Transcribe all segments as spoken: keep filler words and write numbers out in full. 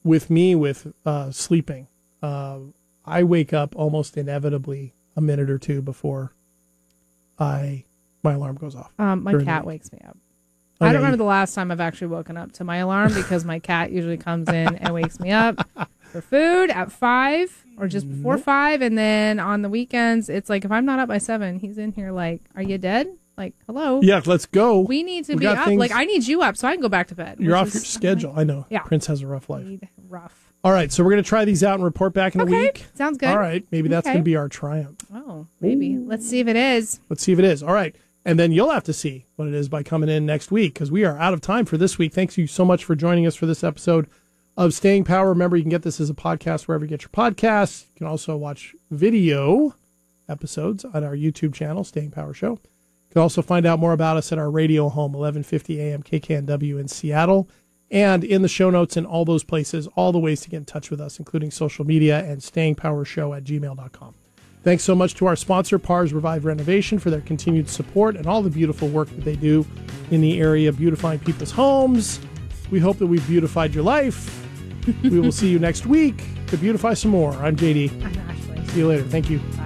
with me, with uh, sleeping, uh, I wake up almost inevitably a minute or two before I my alarm goes off. Um, my cat wakes me up. Okay. I don't remember the last time I've actually woken up to my alarm because my cat usually comes in and wakes me up for food at five or just before nope. five. And then on the weekends, it's like if I'm not up by seven, he's in here like, are you dead? Like, hello? Yeah, let's go. We need to we be up. Things... Like, I need you up so I can go back to bed. You're off your schedule. I know. Yeah. Prince has a rough life. Rough. All right, so we're going to try these out and report back in okay. a week. Sounds good. All right, maybe that's okay. going to be our triumph. Oh, maybe. Ooh. Let's see if it is. Let's see if it is. All right. And then you'll have to see what it is by coming in next week because we are out of time for this week. Thanks you so much for joining us for this episode of Staying Power. Remember, you can get this as a podcast wherever you get your podcasts. You can also watch video episodes on our YouTube channel, Staying Power Show. You can also find out more about us at our radio home, eleven fifty A M K K N W in Seattle. And in the show notes and all those places, all the ways to get in touch with us, including social media and stayingpowershow at gmail dot com. Thanks so much to our sponsor, Pars Revive Renovation, for their continued support and all the beautiful work that they do in the area, beautifying people's homes. We hope that we've beautified your life. We will see you next week to beautify some more. I'm J D. I'm Ashley. See you later. Thank you. Bye.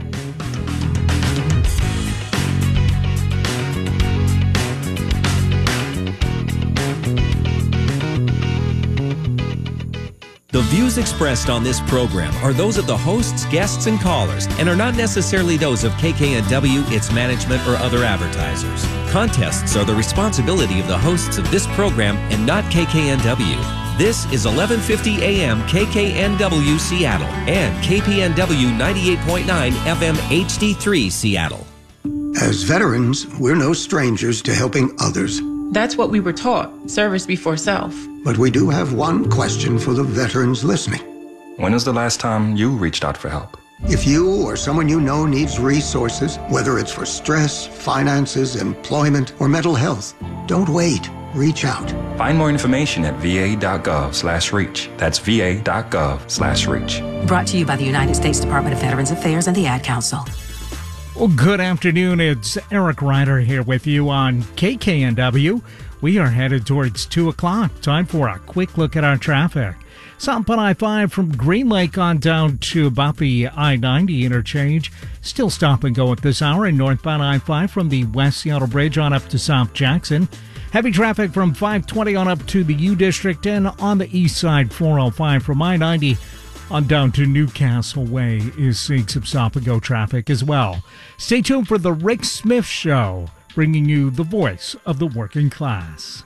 The views expressed on this program are those of the hosts, guests, and callers, and are not necessarily those of K K N W, its management, or other advertisers. Contests are the responsibility of the hosts of this program and not K K N W. This is eleven fifty A M K K N W Seattle and K P N W ninety-eight point nine F M H D three Seattle. As veterans, we're no strangers to helping others. That's what we were taught, service before self. But we do have one question for the veterans listening. When was the last time you reached out for help? If you or someone you know needs resources, whether it's for stress, finances, employment, or mental health, don't wait. Reach out. Find more information at va.gov slash reach. That's va.gov slash reach. Brought to you by the United States Department of Veterans Affairs and the Ad Council. Well, good afternoon. It's Eric Ryder here with you on K K N W. We are headed towards two o'clock. Time for a quick look at our traffic. Southbound I five from Green Lake on down to about the I ninety interchange. Still stop and go at this hour. And northbound I five from the West Seattle Bridge on up to South Jackson. Heavy traffic from five twenty on up to the U District and on the east side four oh five from I ninety. On down to Newcastle Way is seeing some stop-and-go traffic as well. Stay tuned for the Rick Smith Show, bringing you the voice of the working class.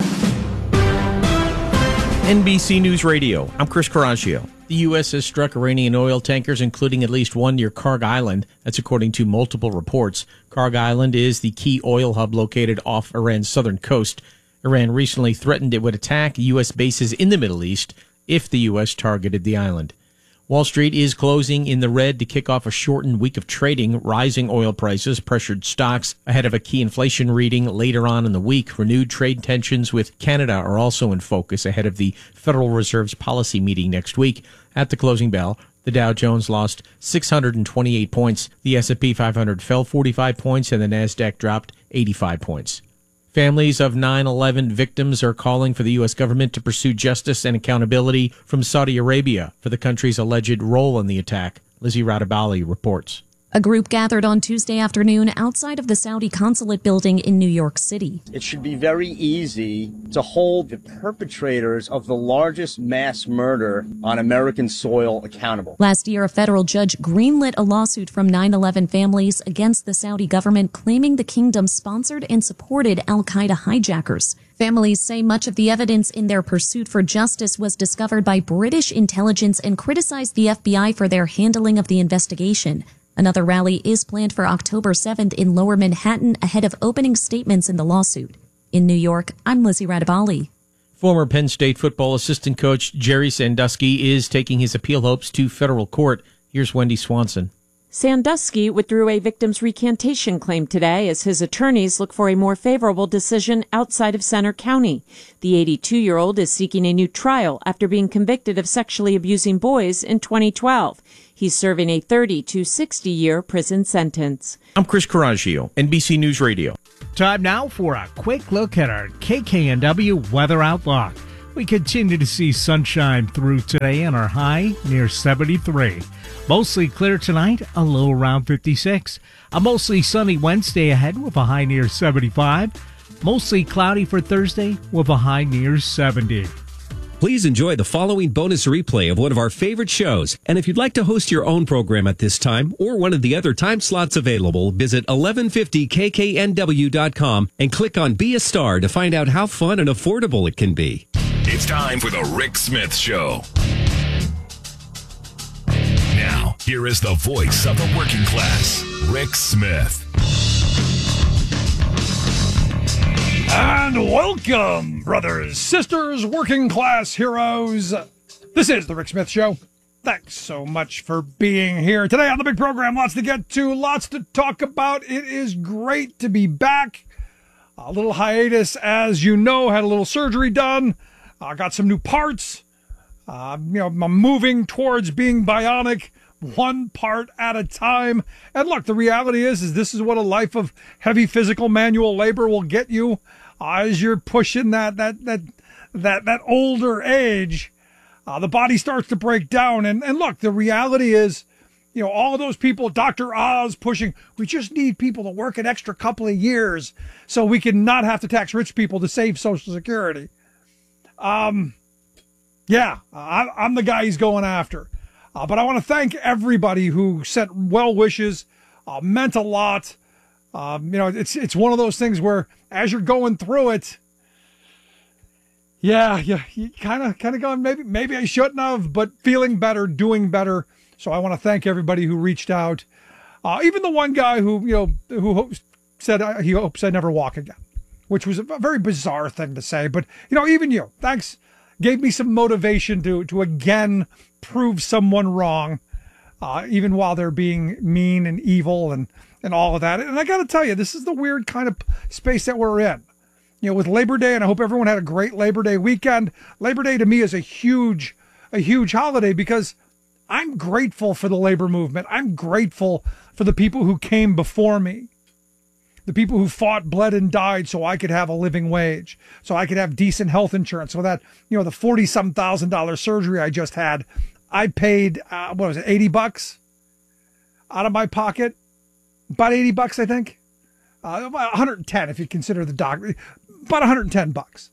N B C News Radio, I'm Chris Caraccio. The U S has struck Iranian oil tankers, including at least one near Karg Island. That's according to multiple reports. Karg Island is the key oil hub located off Iran's southern coast. Iran recently threatened it would attack U S bases in the Middle East if the U S targeted the island. Wall Street is closing in the red to kick off a shortened week of trading. Rising oil prices pressured stocks ahead of a key inflation reading later on in the week. Renewed trade tensions with Canada are also in focus ahead of the Federal Reserve's policy meeting next week. At the closing bell, the Dow Jones lost six hundred twenty-eight points. The S and P five hundred fell forty-five points, and the Nasdaq dropped eighty-five points. Families of nine eleven victims are calling for the U S government to pursue justice and accountability from Saudi Arabia for the country's alleged role in the attack. Lizzie Radabali reports. A group gathered on Tuesday afternoon outside of the Saudi consulate building in New York City. It should be very easy to hold the perpetrators of the largest mass murder on American soil accountable. Last year, a federal judge greenlit a lawsuit from nine eleven families against the Saudi government, claiming the kingdom sponsored and supported al-Qaeda hijackers. Families say much of the evidence in their pursuit for justice was discovered by British intelligence and criticized the F B I for their handling of the investigation. Another rally is planned for October seventh in Lower Manhattan ahead of opening statements in the lawsuit. In New York, I'm Lizzie Radabali. Former Penn State football assistant coach Jerry Sandusky is taking his appeal hopes to federal court. Here's Wendy Swanson. Sandusky withdrew a victim's recantation claim today as his attorneys look for a more favorable decision outside of Center County. The eighty-two-year-old is seeking a new trial after being convicted of sexually abusing boys in twenty twelve. He's serving a thirty to sixty-year prison sentence. I'm Chris Caraccio, N B C News Radio. Time now for a quick look at our K K N W weather outlook. We continue to see sunshine through today and our high near seventy-three. Mostly clear tonight, a low around fifty-six. A mostly sunny Wednesday ahead with a high near seventy-five. Mostly cloudy for Thursday with a high near seventy. Please enjoy the following bonus replay of one of our favorite shows. And if you'd like to host your own program at this time or one of the other time slots available, visit eleven fifty K K N W dot com and click on Be a Star to find out how fun and affordable it can be. It's time for the Rick Smith Show. Now, here is the voice of the working class, Rick Smith. And welcome, brothers, sisters, working class heroes. This is the Rick Smith Show. Thanks so much for being here. Today on the big program, lots to get to, lots to talk about. It is great to be back. A little hiatus, as you know, had a little surgery done. I uh, got some new parts. Uh, you know, I'm moving towards being bionic, one part at a time. And look, the reality is, is this is what a life of heavy physical manual labor will get you uh, as you're pushing that that that that that older age. Uh, the body starts to break down. And and look, the reality is, you know, all of those people, Doctor Oz pushing, we just need people to work an extra couple of years so we can not have to tax rich people to save Social Security. Um, yeah, I, I'm the guy he's going after. Uh, but I want to thank everybody who sent well wishes, uh, meant a lot. Um, you know, it's it's one of those things where as you're going through it, yeah, yeah, you kind of kind of going, maybe maybe I shouldn't have, but feeling better, doing better. So I want to thank everybody who reached out. Uh, even the one guy who, you know, who hopes, said uh, he hopes I never walk again, which was a very bizarre thing to say. But, you know, even you, thanks, gave me some motivation to, to again, prove someone wrong, uh, even while they're being mean and evil and, and all of that. And I got to tell you, this is the weird kind of space that we're in. You know, with Labor Day, and I hope everyone had a great Labor Day weekend. Labor Day to me is a huge, a huge holiday because I'm grateful for the labor movement. I'm grateful for the people who came before me. The people who fought, bled, and died so I could have a living wage, so I could have decent health insurance, so that, you know, the forty-some thousand dollar surgery I just had, I paid, uh, what was it, eighty bucks out of my pocket? About eighty bucks, I think. Uh, about one hundred ten if you consider the doctor. About one hundred ten bucks.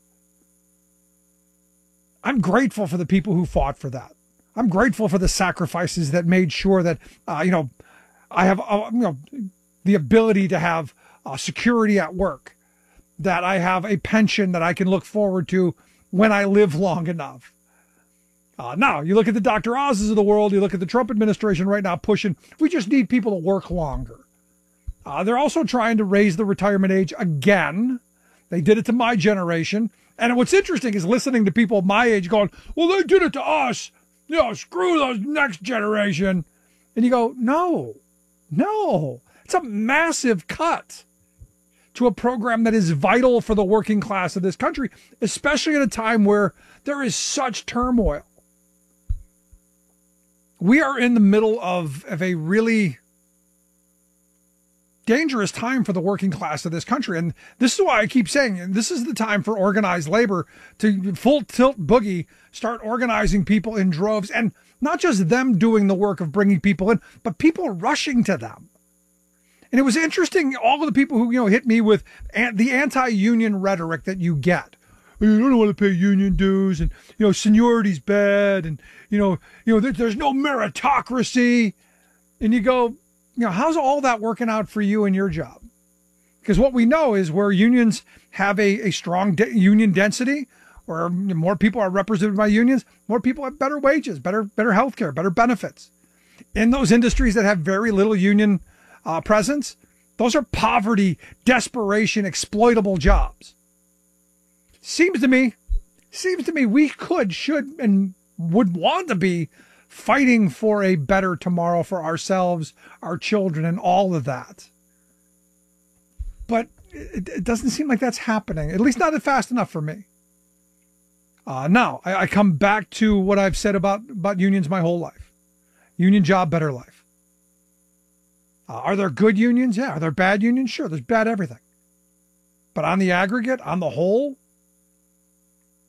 I'm grateful for the people who fought for that. I'm grateful for the sacrifices that made sure that, uh, you know, I have, uh, you know, the ability to have Uh, security at work, that I have a pension that I can look forward to when I live long enough. Uh, now, you look at the Doctor Oz's of the world, you look at the Trump administration right now pushing, we just need people to work longer. Uh, they're also trying to raise the retirement age again. They did it to my generation. And what's interesting is listening to people my age going, well, they did it to us. You know, screw those next generation. And you go, no, no, it's a massive cut to a program that is vital for the working class of this country, especially at a time where there is such turmoil. We are in the middle of, of a really dangerous time for the working class of this country. And this is why I keep saying this is the time for organized labor to full tilt boogie, start organizing people in droves, and not just them doing the work of bringing people in, but people rushing to them. And it was interesting, all of the people who, you know, hit me with the anti-union rhetoric that you get. You don't want to pay union dues, and, you know, seniority's bad, and, you know, you know, there's no meritocracy. And you go, you know, how's all that working out for you and your job? Because what we know is where unions have a, a strong de- union density, where more people are represented by unions, more people have better wages, better, better healthcare, better benefits. In those industries that have very little union Uh, presence, those are poverty, desperation, exploitable jobs. Seems to me, seems to me we could, should, and would want to be fighting for a better tomorrow for ourselves, our children, and all of that. But it, it doesn't seem like that's happening, at least not fast enough for me. Uh, now, I, I come back to what I've said about, about unions my whole life. Union job, better life. Uh, are there good unions? Yeah. Are there bad unions? Sure. There's bad everything. But on the aggregate, on the whole,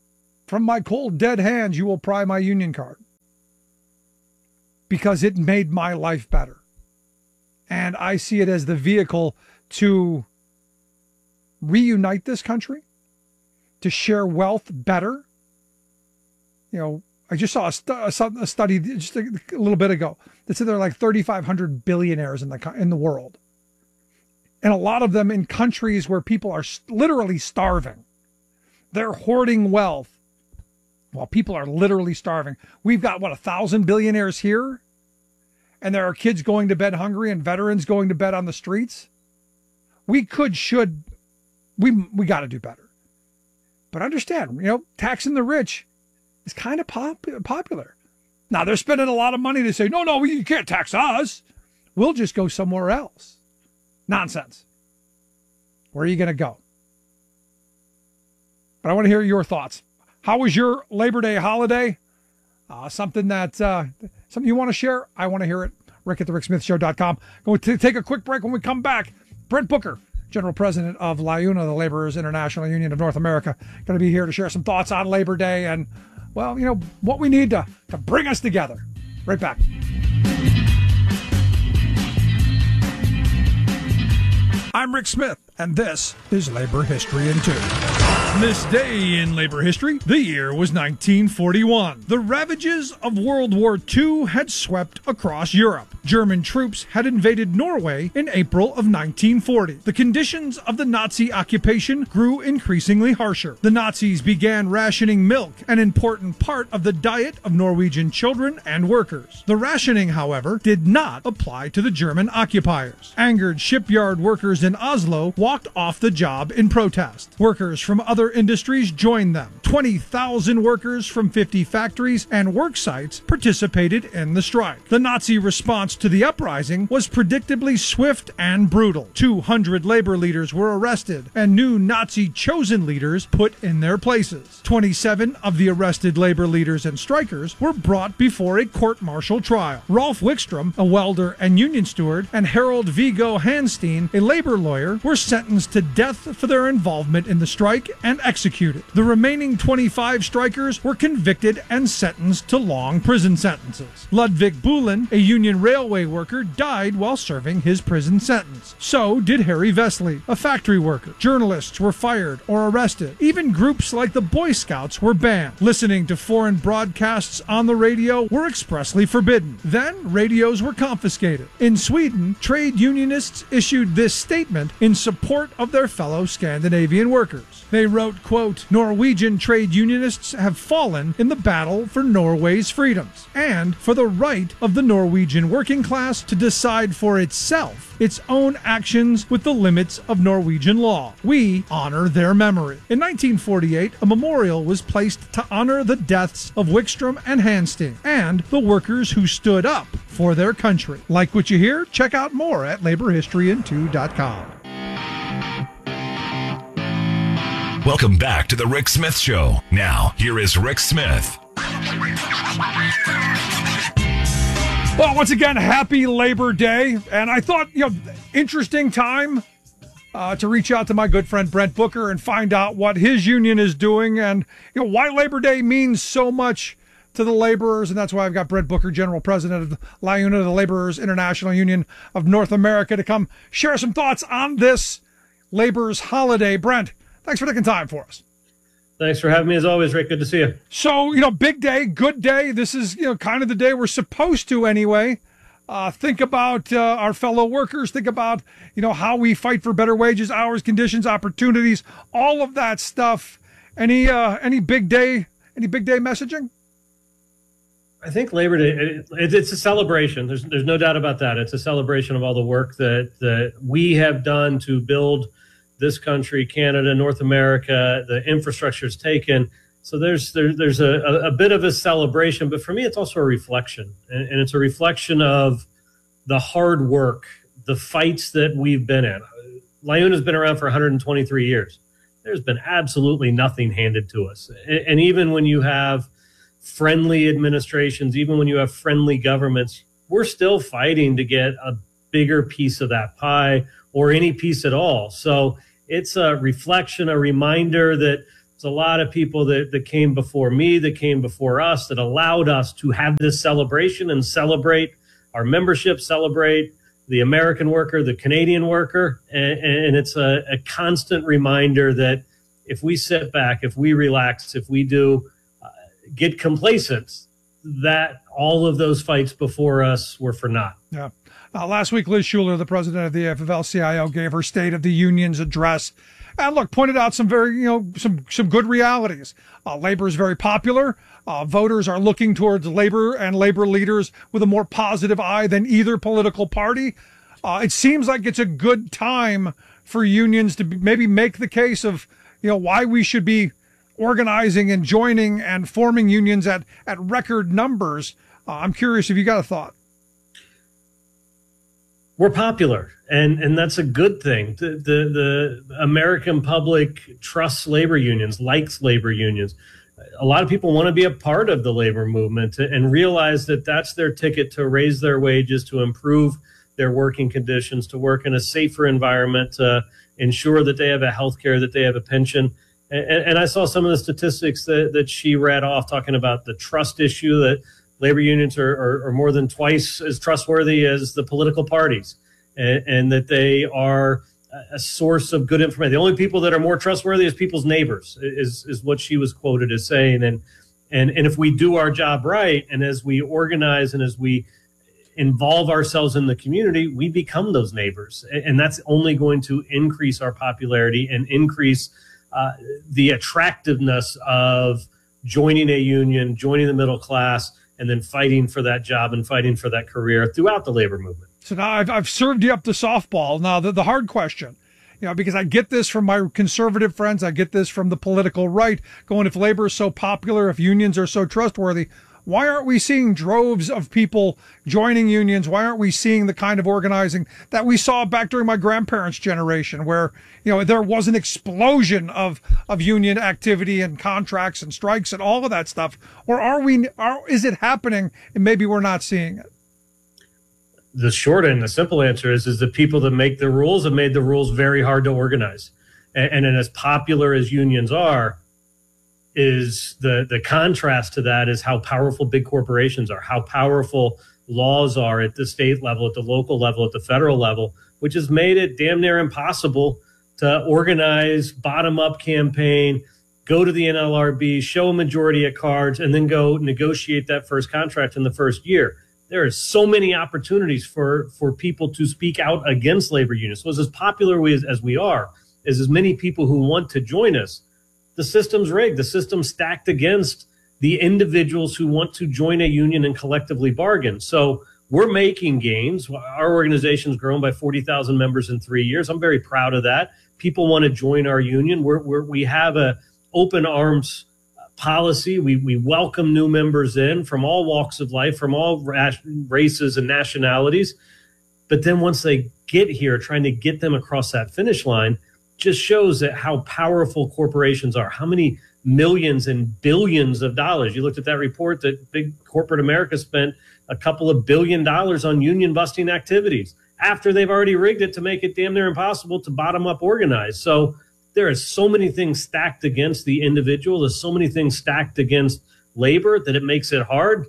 from my cold, dead hands, you will pry my union card. Because it made my life better. And I see it as the vehicle to reunite this country, to share wealth better. You know, I just saw a, stu- a study just a, a little bit ago that said there are like thirty-five hundred billionaires in the in the world. And a lot of them in countries where people are literally starving. They're hoarding wealth while people are literally starving. We've got, what, a thousand billionaires here? And there are kids going to bed hungry and veterans going to bed on the streets? We could, should, we we got to do better. But understand, you know, taxing the rich is kind of pop, popular. Now, they're spending a lot of money to say, no, no, you can't tax us. We'll just go somewhere else. Nonsense. Where are you going to go? But I want to hear your thoughts. How was your Labor Day holiday? Uh, something that uh, something you want to share? I want to hear it. Rick at the rick smith show dot com. Going to take a quick break. When we come back, Brent Booker, General President of LIUNA, the Laborers International Union of North America, going to be here to share some thoughts on Labor Day and, well, you know, what we need to, to bring us together. Right back. I'm Rick Smith, and this is Labor History in Two. This day in labor history, the year was nineteen forty-one. The ravages of World War Two had swept across Europe. German troops had invaded Norway in April of nineteen forty. The conditions of the Nazi occupation grew increasingly harsher. The Nazis began rationing milk, an important part of the diet of Norwegian children and workers. The rationing, however, did not apply to the German occupiers. Angered shipyard workers in Oslo walked off the job in protest. Workers from other industries joined them. twenty thousand workers from fifty factories and work sites participated in the strike. The Nazi response to the uprising was predictably swift and brutal. two hundred labor leaders were arrested and new Nazi chosen leaders put in their places. twenty-seven of the arrested labor leaders and strikers were brought before a court-martial trial. Rolf Wickstrom, a welder and union steward, and Harold Viggo Hanstein, a labor lawyer, were sentenced to death for their involvement in the strike and executed. The remaining twenty-five strikers were convicted and sentenced to long prison sentences. Ludwig Bulin, a union railway worker, died while serving his prison sentence. So did Harry Vesely, a factory worker. Journalists were fired or arrested. Even groups like the Boy Scouts were banned. Listening to foreign broadcasts on the radio were expressly forbidden. Then radios were confiscated. In Sweden, trade unionists issued this statement in support of their fellow Scandinavian workers. They wrote, quote, Norwegian trade unionists have fallen in the battle for Norway's freedoms and for the right of the Norwegian working class to decide for itself its own actions with the limits of Norwegian law. We honor their memory. In nineteen forty-eight, a memorial was placed to honor the deaths of Wickstrom and Hanstein and the workers who stood up for their country. Like what you hear? Check out more at labor history in two dot com. Welcome back to the Rick Smith Show. Now, here is Rick Smith. Well, once again, happy Labor Day. And I thought, you know, interesting time uh, to reach out to my good friend Brent Booker and find out what his union is doing and, you know, why Labor Day means so much to the laborers. And that's why I've got Brent Booker, General President of the LIUNA, the Laborers International Union of North America, to come share some thoughts on this laborers holiday. Brent, thanks for taking time for us. Thanks for having me as always, Rick. Good to see you. So, you know, big day, good day. This is, you know, kind of the day we're supposed to anyway. Uh, think about uh, our fellow workers. Think about, you know, how we fight for better wages, hours, conditions, opportunities, all of that stuff. Any uh, any big day, any big day messaging? I think Labor Day, it, it's a celebration. There's there's no doubt about that. It's a celebration of all the work that, that we have done to build this country, Canada, North America, the infrastructure is taken. So there's there, there's a, a bit of a celebration, but for me, it's also a reflection. And, and it's a reflection of the hard work, the fights that we've been in. LIUNA has been around for one hundred twenty-three years. There's been absolutely nothing handed to us. And, and even when you have friendly administrations, even when you have friendly governments, we're still fighting to get a bigger piece of that pie or any piece at all. So it's a reflection, a reminder that There's a lot of people that, that came before me, that came before us, that allowed us to have this celebration and celebrate our membership, celebrate the American worker, the Canadian worker. And, and it's a, a constant reminder that if we sit back, if we relax, if we do uh, get complacent, that all of those fights before us were for naught. Yeah. Uh, last week, Liz Schuler, the president of the A F L C I O, gave her State of the Union's address. And look, pointed out some very, you know, some some good realities. Uh, labor is very popular. Uh, voters are looking towards labor and labor leaders with a more positive eye than either political party. Uh, it seems like it's a good time for unions to be, maybe make the case of, you know, why we should be organizing and joining and forming unions at, at record numbers. Uh, I'm curious if you got a thought. We're popular, and, and that's a good thing. The, the, the American public trusts labor unions, likes labor unions. A lot of people want to be a part of the labor movement and realize that that's their ticket to raise their wages, to improve their working conditions, to work in a safer environment, to ensure that they have a health care, that they have a pension. And, and I saw some of the statistics that, that she read off talking about the trust issue, that labor unions are, are, are more than twice as trustworthy as the political parties, and, and that they are a source of good information. The only people that are more trustworthy is people's neighbors, is, is what she was quoted as saying. And, and, and if we do our job right, and as we organize and as we involve ourselves in the community, we become those neighbors. And that's only going to increase our popularity and increase uh, the attractiveness of joining a union, joining the middle class, and then fighting for that job and fighting for that career throughout the labor movement. So now I've, I've served you up the softball. Now, the, the hard question, you know, because I get this from my conservative friends, I get this from the political right, going, if labor is so popular, if unions are so trustworthy, why aren't we seeing droves of people joining unions? Why aren't we seeing the kind of organizing that we saw back during my grandparents' generation, where, you know, there was an explosion of, of union activity and contracts and strikes and all of that stuff? Or are we, are, is it happening and maybe we're not seeing it? The short and the simple answer is, is the people that make the rules have made the rules very hard to organize. And, and as popular as unions are, is the, the contrast to that is how powerful big corporations are, how powerful laws are at the state level, at the local level, at the federal level, which has made it damn near impossible to organize bottom-up campaign, go to the N L R B, show a majority at cards, and then go negotiate that first contract in the first year. There are so many opportunities for, for people to speak out against labor unions. So as popular we, as, as we are, as as many people who want to join us, the system's rigged. The system's stacked against the individuals who want to join a union and collectively bargain. So we're making gains. Our organization's grown by forty thousand members in three years. I'm very proud of that. People want to join our union. We're, we're, we have a open arms policy. We, we welcome new members in from all walks of life, from all races and nationalities. But then once they get here, trying to get them across that finish line just shows that how powerful corporations are, how many millions and billions of dollars. You looked at that report that big corporate America spent a couple of billion dollars on union busting activities after they've already rigged it to make it damn near impossible to bottom up organize. So there are so many things stacked against the individual. There's so many things stacked against labor that it makes it hard.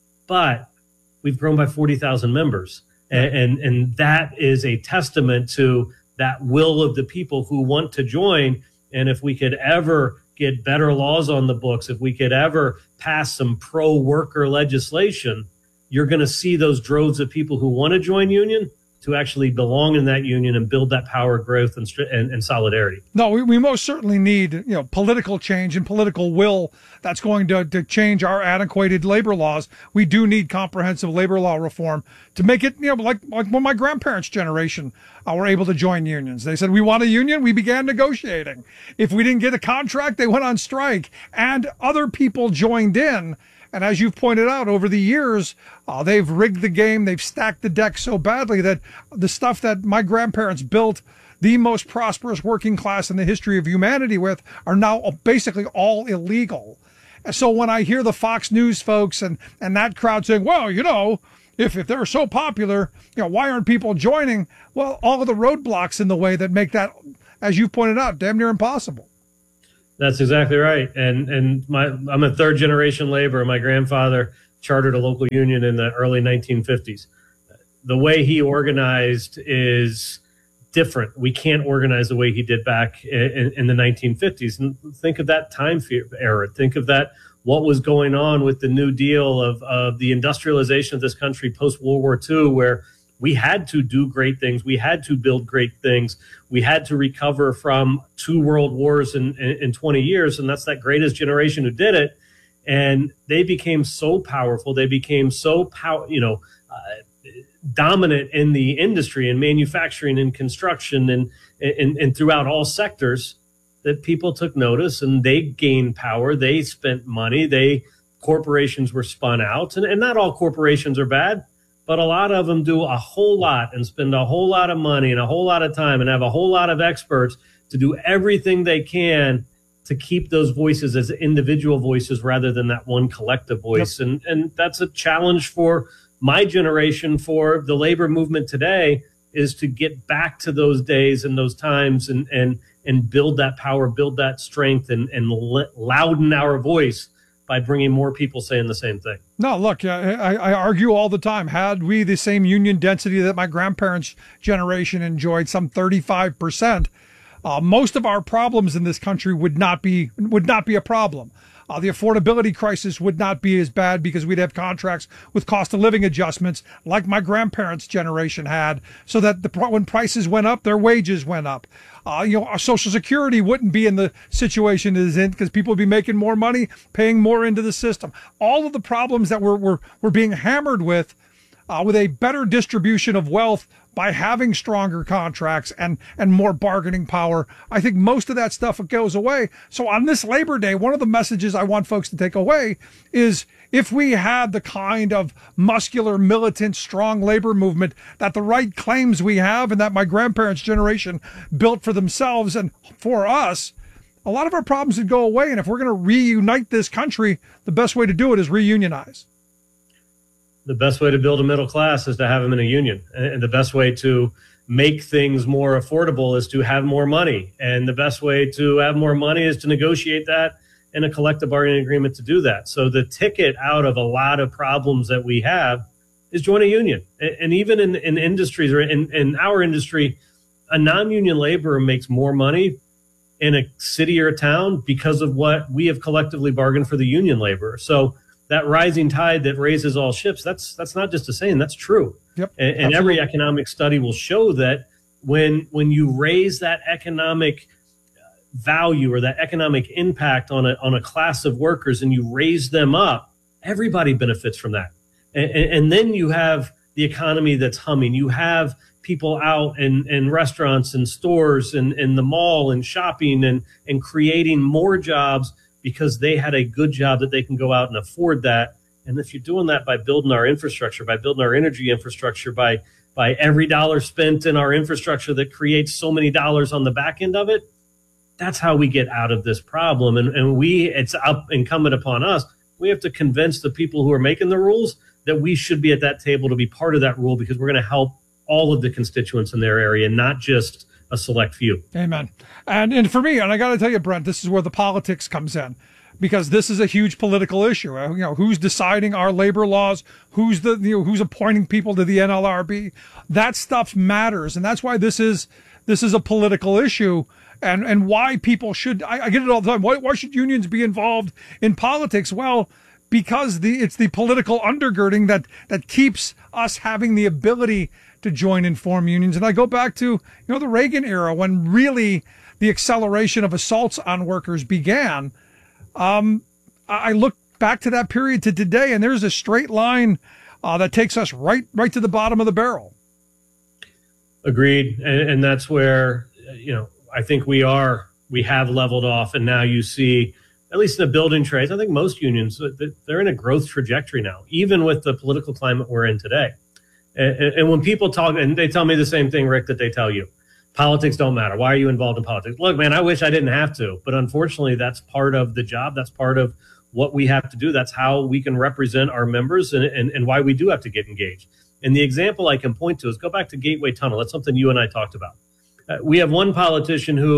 But we've grown by forty thousand members. And, and, and that is a testament to that will of the people who want to join. And if we could ever get better laws on the books, if we could ever pass some pro-worker legislation, you're going to see those droves of people who want to join union to actually belong in that union and build that power, growth, and and, and solidarity. No, we, we most certainly need, you know, political change and political will that's going to, to change our antiquated labor laws. We do need comprehensive labor law reform to make it, you know, like, like when my grandparents' generation uh, were able to join unions. They said, we want a union. We began negotiating. If we didn't get a contract, they went on strike, and other people joined in. And as you've pointed out, over the years, uh, they've rigged the game. They've stacked the deck so badly that the stuff that my grandparents built the most prosperous working class in the history of humanity with are now basically all illegal. And so when I hear the Fox News folks and, and that crowd saying, well, you know, if, if they're so popular, you know, why aren't people joining? Well, all of the roadblocks in the way that make that, as you pointed out, damn near impossible. That's exactly right. And and my I'm a third generation laborer. My grandfather chartered a local union in the early nineteen fifties. The way he organized is different. We can't organize the way he did back in, in the nineteen fifties. And think of that time era. Think of that, what was going on with the New Deal of, of the industrialization of this country post-World War Two, where we had to do great things. We had to build great things. We had to recover from two world wars in, in, in twenty years. And that's that greatest generation who did it. And they became so powerful. They became so, pow- you know, uh, dominant in the industry and manufacturing and construction and, and, and throughout all sectors that people took notice and they gained power. They spent money. They corporations were spun out. And, and not all corporations are bad. But a lot of them do a whole lot and spend a whole lot of money and a whole lot of time and have a whole lot of experts to do everything they can to keep those voices as individual voices rather than that one collective voice. Yep. And, and that's a challenge for my generation, for the labor movement today, is to get back to those days and those times and and and build that power, build that strength, and, and louden our voice by bringing more people saying the same thing. No, look, I, I argue all the time. Had we the same union density that my grandparents' generation enjoyed, some thirty-five percent, uh, most of our problems in this country would not be would not be a problem. Uh, the affordability crisis would not be as bad because we'd have contracts with cost of living adjustments like my grandparents' generation had, so that the when prices went up, their wages went up. Uh, you know, our Social Security wouldn't be in the situation it is in because people would be making more money, paying more into the system. All of the problems that we're we're, we're being hammered with, uh, with a better distribution of wealth by having stronger contracts and, and more bargaining power, I think most of that stuff goes away. So on this Labor Day, one of the messages I want folks to take away is, if we had the kind of muscular, militant, strong labor movement that the right claims we have and that my grandparents' generation built for themselves and for us, a lot of our problems would go away. And if we're going to reunite this country, the best way to do it is reunionize. The best way to build a middle class is to have them in a union. And the best way to make things more affordable is to have more money. And the best way to have more money is to negotiate that in a collective bargaining agreement to do that. So the ticket out of a lot of problems that we have is join a union. And even in, in industries or in, in our industry, a non-union laborer makes more money in a city or a town because of what we have collectively bargained for the union laborer. So that rising tide that raises all ships, that's that's not just a saying, that's true. Yep, and, and every economic study will show that when when you raise that economic value or that economic impact on a on a class of workers and you raise them up, everybody benefits from that. And, and, and then you have the economy that's humming. You have people out in, in restaurants and stores and in the mall and shopping and, and creating more jobs because they had a good job that they can go out and afford that. And if you're doing that by building our infrastructure, by building our energy infrastructure, by by every dollar spent in our infrastructure that creates so many dollars on the back end of it, that's how we get out of this problem. And, and we, it's up incumbent upon us. We have to convince the people who are making the rules that we should be at that table to be part of that rule, because we're going to help all of the constituents in their area, not just a select few. Amen. And and for me, and I got to tell you, Brent, this is where the politics comes in, because this is a huge political issue. You know, who's deciding our labor laws? Who's the you know, who's appointing people to the N L R B? That stuff matters, and that's why this is this is a political issue. And and why people should, I, I get it all the time. Why why should unions be involved in politics? Well, because the it's the political undergirding that that keeps us having the ability to join and form unions. And I go back to, you know, the Reagan era, when really the acceleration of assaults on workers began. Um, I look back to that period to today, and there's a straight line uh, that takes us right, right to the bottom of the barrel. Agreed. And, and that's where, you know, I think we are, we have leveled off. And now you see, at least in the building trades, I think most unions, they're in a growth trajectory now, even with the political climate we're in today. And, and when people talk, and they tell me the same thing, Rick, that they tell you, politics don't matter. Why are you involved in politics? Look, man, I wish I didn't have to, but unfortunately, that's part of the job. That's part of what we have to do. That's how we can represent our members, and, and, and why we do have to get engaged. And the example I can point to is go back to Gateway Tunnel. That's something you and I talked about. Uh, we have one politician who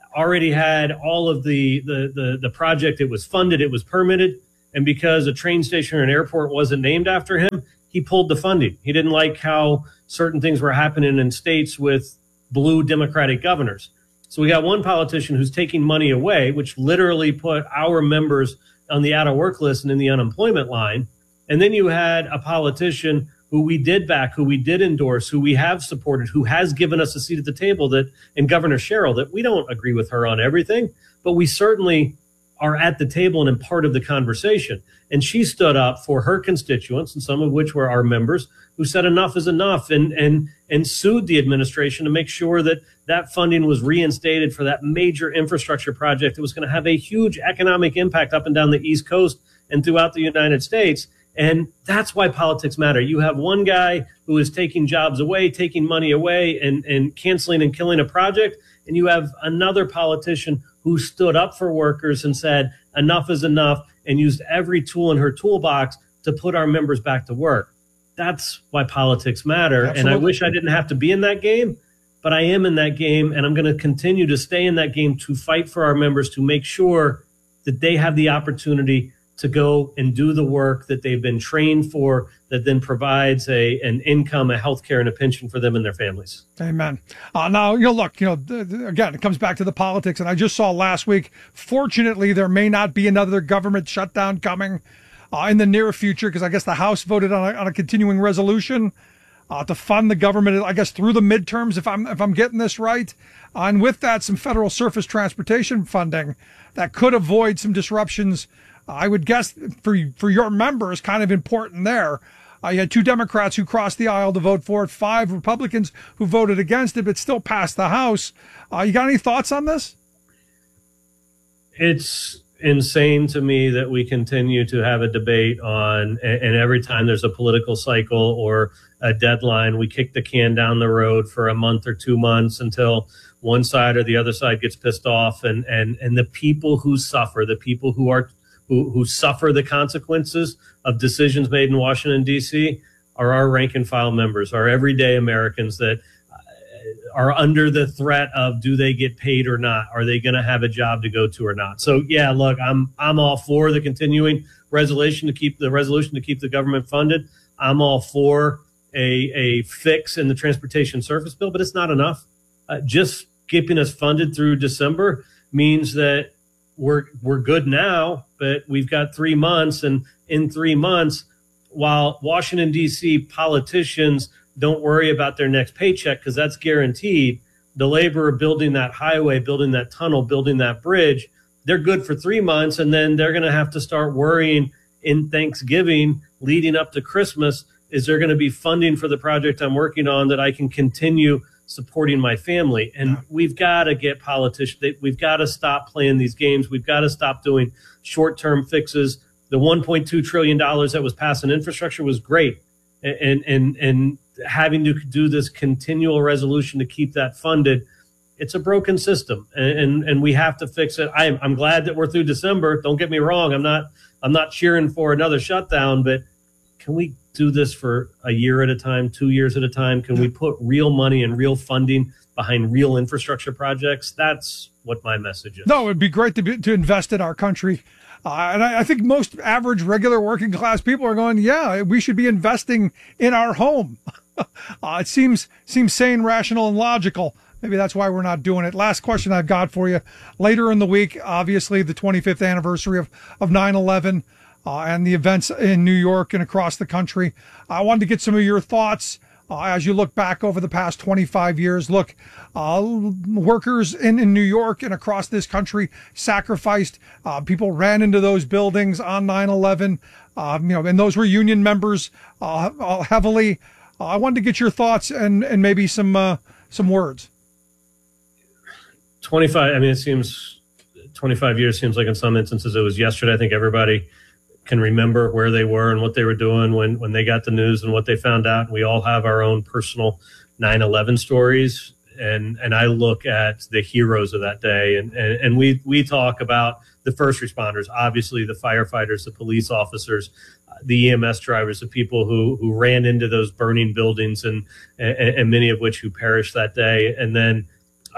already had all of the, the, the, the project. It was funded. It was permitted. And because a train station or an airport wasn't named after him, he pulled the funding. He didn't like how certain things were happening in states with blue Democratic governors. So we got one politician who's taking money away, which literally put our members on the out of work list and in the unemployment line. And then you had a politician who we did back, who we did endorse, who we have supported, who has given us a seat at the table, that, and Governor Sherrill, that we don't agree with her on everything, but we certainly are at the table and in part of the conversation. And she stood up for her constituents, and some of which were our members, who said enough is enough, and and and sued the administration to make sure that that funding was reinstated for that major infrastructure project that was going to have a huge economic impact up and down the East Coast and throughout the United States. And that's why politics matter. You have one guy who is taking jobs away, taking money away, and, and canceling and killing a project. And you have another politician who stood up for workers and said, enough is enough, and used every tool in her toolbox to put our members back to work. That's why politics matter. Absolutely. And I wish I didn't have to be in that game, but I am in that game, and I'm going to continue to stay in that game to fight for our members, to make sure that they have the opportunity to go and do the work that they've been trained for, that then provides a an income, a health care, and a pension for them and their families. Amen. Uh, now, you know, look, you know, th- th- again, it comes back to the politics. And I just saw last week, fortunately, there may not be another government shutdown coming uh, in the near future, because I guess the House voted on a, on a continuing resolution uh, to fund the government, I guess, through the midterms, if I'm if I'm getting this right. Uh, and with that, some federal surface transportation funding that could avoid some disruptions. I would guess for for your members, kind of important there. Uh, you had two Democrats who crossed the aisle to vote for it, five Republicans who voted against it, but still passed the House. Uh, you got any thoughts on this? It's insane to me that we continue to have a debate on, and, and every time there's a political cycle or a deadline, we kick the can down the road for a month or two months until one side or the other side gets pissed off. And, and, and the people who suffer, the people who are Who, who suffer the consequences of decisions made in Washington, D C, are our rank and file members, our everyday Americans that are under the threat of, do they get paid or not? Are they going to have a job to go to or not? So, yeah, look, I'm I'm all for the continuing resolution to keep the resolution to keep the government funded. I'm all for a, a fix in the transportation service bill, but it's not enough. Uh, just keeping us funded through December means that We're we're good now, but we've got three months. And in three months, while Washington, D C politicians don't worry about their next paycheck because that's guaranteed, the labor of building that highway, building that tunnel, building that bridge, they're good for three months. And then they're going to have to start worrying in Thanksgiving leading up to Christmas. Is there going to be funding for the project I'm working on that I can continue supporting my family? And we've got to get politicians. We've got to stop playing these games. We've got to stop doing short-term fixes. The one point two trillion dollars that was passed in infrastructure was great. And, and, and having to do this continual resolution to keep that funded, it's a broken system, and, and, and we have to fix it. I'm, I'm glad that we're through December. Don't get me wrong. I'm not, I'm not cheering for another shutdown, but can we do this for a year at a time, two years at a time? Can we put real money and real funding behind real infrastructure projects? That's what my message is. No, it'd be great to be, to invest in our country. Uh, and I, I think most average, regular working class people are going, yeah, we should be investing in our home. uh, it seems, seems sane, rational, and logical. Maybe that's why we're not doing it. Last question I've got for you. Later in the week, obviously the twenty-fifth anniversary of, of nine eleven. Uh, and the events in New York and across the country. I wanted to get some of your thoughts uh, as you look back over the past twenty-five years. Look, uh, workers in, in New York and across this country sacrificed. Uh, people ran into those buildings on nine eleven, uh, you know, and those were union members uh, heavily. Uh, I wanted to get your thoughts and, and maybe some uh, some words. twenty-five, I mean, it seems twenty-five years seems like in some instances it was yesterday. I think everybody can remember where they were and what they were doing when, when they got the news and what they found out. We all have our own personal nine eleven stories. And, and I look at the heroes of that day. And, and, and we, we talk about the first responders, obviously the firefighters, the police officers, uh, the E M S drivers, the people who, who ran into those burning buildings and, and, and many of which who perished that day. And then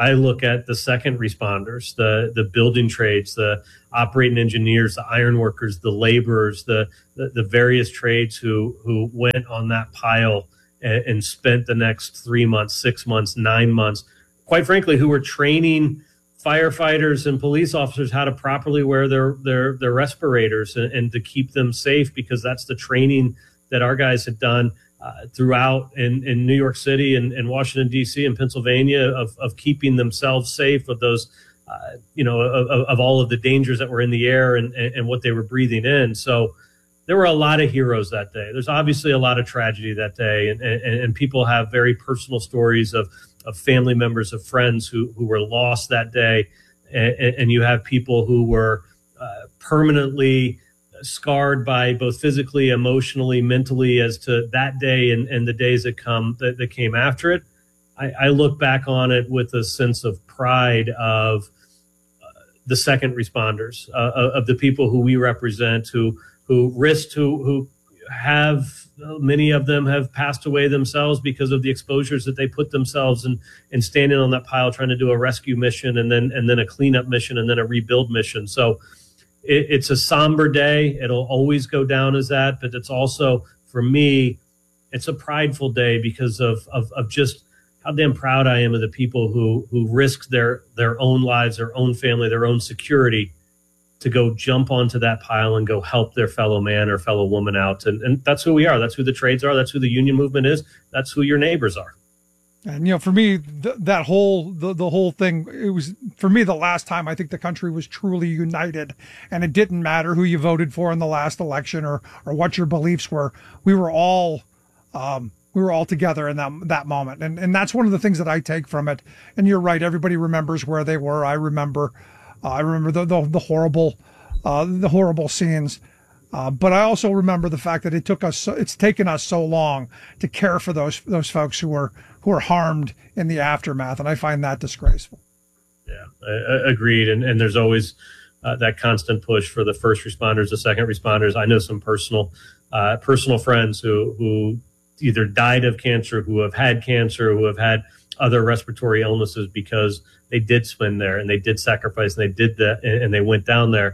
I look at the second responders, the the building trades, the operating engineers, the iron workers, the laborers, the the, the various trades who who went on that pile and, and spent the next three months, six months, nine months, quite frankly, who were training firefighters and police officers how to properly wear their their their respirators and, and to keep them safe, because that's the training that our guys had done uh, throughout in, in New York City and, and Washington, D C and Pennsylvania of, of keeping themselves safe of those, uh, you know, of, of all of the dangers that were in the air and, and, and what they were breathing in. So there were a lot of heroes that day. There's obviously a lot of tragedy that day, and, and, and people have very personal stories of, of family members, of friends who, who were lost that day. And, and you have people who were uh, permanently scarred by both physically, emotionally, mentally as to that day and, and the days that come that, that came after it. I, I look back on it with a sense of pride of uh, the second responders, uh, of the people who we represent, who who risked, who who have many of them have passed away themselves because of the exposures that they put themselves in, and standing on that pile trying to do a rescue mission and then and then a cleanup mission and then a rebuild mission. So it, it's a somber day. It'll always go down as that, but it's also, for me, it's a prideful day because of of, of just how damn proud I am of the people who who risked their their own lives, their own family, their own security to go jump onto that pile and go help their fellow man or fellow woman out. And, and that's who we are. That's who the trades are. That's who the union movement is. That's who your neighbors are. And, you know, for me, th- that whole, the, the whole thing, it was, for me, the last time I think the country was truly united, and it didn't matter who you voted for in the last election or, or what your beliefs were. We were all, um, we were all together in that, that moment. And, and that's one of the things that I take from it. And you're right. Everybody remembers where they were. I remember, Uh, I remember the the, the horrible, uh, the horrible scenes, uh, but I also remember the fact that it took us, it's taken us so long to care for those those folks who were who were harmed in the aftermath, and I find that disgraceful. Yeah, I, I agreed. And and there's always uh, that constant push for the first responders, the second responders. I know some personal uh, personal friends who who either died of cancer, who have had cancer, who have had other respiratory illnesses because they did swim there and they did sacrifice and they did that and they went down there.